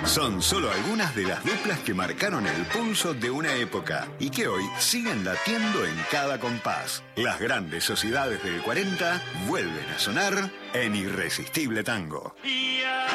Son solo algunas de las duplas que marcaron el pulso de una época y que hoy siguen latiendo en cada compás. Las grandes sociedades del 40 vuelven a sonar en Irresistible Tango. Y